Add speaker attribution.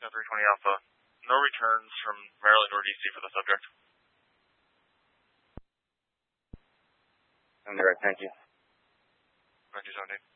Speaker 1: Cessna 320 Alpha. No returns from Maryland or DC for the subject.
Speaker 2: All right, thank you.
Speaker 1: Roger, Zone 8.